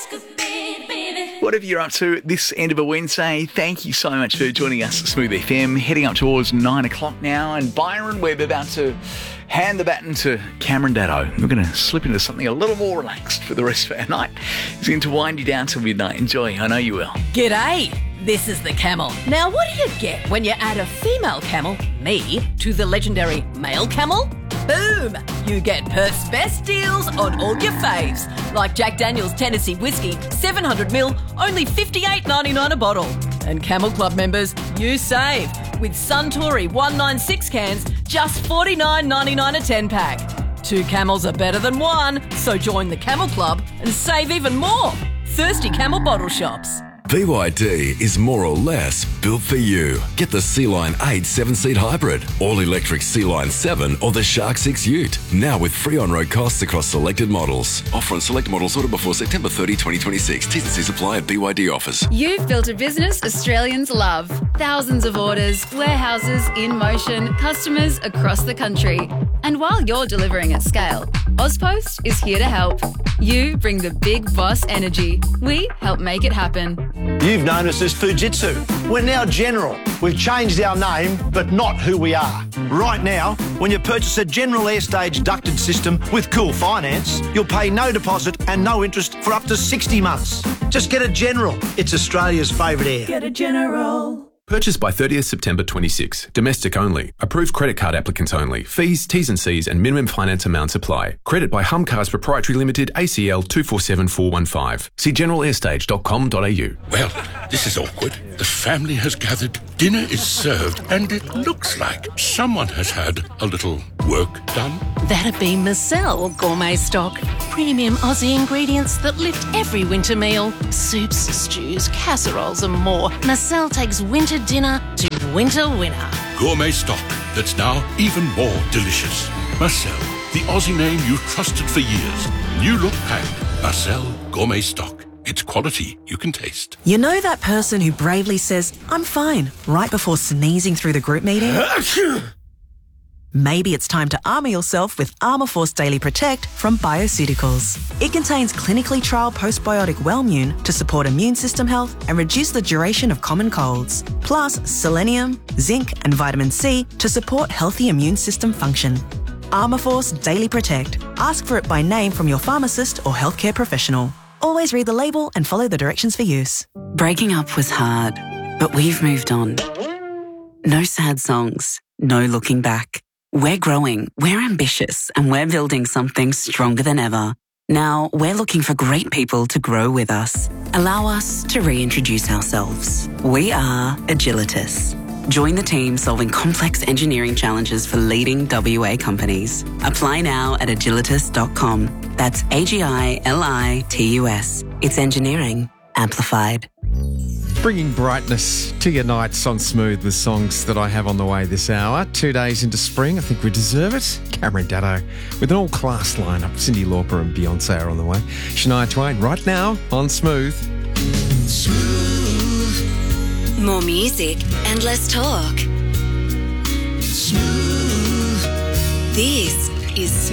Whatever you're up to this end of a Wednesday, thank you so much for joining us at Smooth FM. Heading up towards 9 o'clock now, and Byron, we're about to hand the baton to Cameron Daddo. We're going to slip into something a little more relaxed for the rest of our night. He's going to wind you down till midnight. Enjoy, I know you will. G'day, this is the Camel. Now, what do you get when you add a female camel, me, to the legendary male camel? Boom! You get Perth's best deals on all your faves, like Jack Daniel's Tennessee Whiskey, 700ml, only $58.99 a bottle. And Camel Club members, you save with Suntory 196 cans, just $49.99 a 10-pack. 2 camels are better than one, so join the Camel Club and save even more. Thirsty Camel Bottle Shops. BYD is more or less built for you. Get the Sea-Line 8 7-seat hybrid, all-electric Sea-Line 7 or the Shark 6 Ute. Now with free on-road costs across selected models. Offer on select models ordered before September 30, 2026. T's and C's apply at BYD offers. You've built a business Australians love. Thousands of orders, warehouses in motion, customers across the country. And while you're delivering at scale, Ozpost is here to help. You bring the big boss energy. We help make it happen. You've known us as Fujitsu. We're now General. We've changed our name, but not who we are. Right now, when you purchase a General Airstage ducted system with Cool Finance, you'll pay no deposit and no interest for up to 60 months. Just get a General. It's Australia's favourite air. Get a General. Purchased by 30th September 26. Domestic only. Approved credit card applicants only. Fees, T's and C's and minimum finance amounts apply. Credit by Humcars Proprietary Limited, ACL 247415. See generalairstage.com.au. Well, this is awkward. The family has gathered, dinner is served, and it looks like someone has had a little work done. That'd be Marcel Gourmet Stock. Premium Aussie ingredients that lift every winter meal. Soups, stews, casseroles and more. Marcel takes winter dinner to winter winner. Gourmet stock that's now even more delicious. Marcel, the Aussie name you've trusted for years. New look pack. Marcel Gourmet Stock. It's quality you can taste. You know that person who bravely says, "I'm fine," right before sneezing through the group meeting? Maybe it's time to armour yourself with Armour Force Daily Protect from Bioceuticals. It contains clinically trialled postbiotic Wellmune to support immune system health and reduce the duration of common colds. Plus selenium, zinc and vitamin C to support healthy immune system function. Armour Force Daily Protect. Ask for it by name from your pharmacist or healthcare professional. Always read the label and follow the directions for use. Breaking up was hard, but we've moved on. No sad songs, no looking back. We're growing, we're ambitious, and we're building something stronger than ever. Now, we're looking for great people to grow with us. Allow us to reintroduce ourselves. We are Agilitas. Join the team solving complex engineering challenges for leading WA companies. Apply now at agilitas.com. That's AGILITUS. It's engineering amplified. Bringing brightness to your nights on Smooth with songs that I have on the way this hour. 2 days into spring, I think we deserve it. Cameron Daddo with an all-class lineup. Cyndi Lauper and Beyonce are on the way. Shania Twain right now on Smooth. Smooth. More music and less talk. Smooth. This is Smooth.